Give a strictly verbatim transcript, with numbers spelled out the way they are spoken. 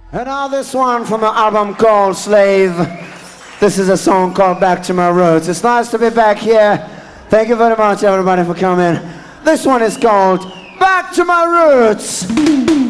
And now this one from the album called Slave. This is a song called Back to My Roots. It's nice to be back here. Thank you very much, everybody, for coming. This one is called Back to My Roots.